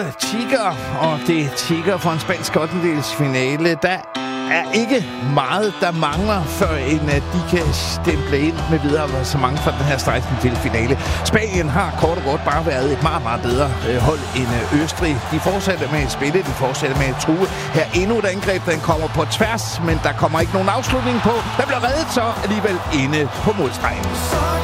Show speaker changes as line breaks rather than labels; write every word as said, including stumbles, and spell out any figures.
både Tigger, og det Tigger for en spansk ottendedelsfinale. Der er ikke meget, der mangler, før en, at de kan stemple ind med videre så mange fra den her sekstende finale. Spanien har kort og godt bare været et meget, meget bedre hold end Østrig. De fortsætter med at spille, de fortsætter med at true. Her endnu et angreb, den kommer på tværs, men der kommer ikke nogen afslutning på. Der bliver reddet så alligevel inde på målstregen.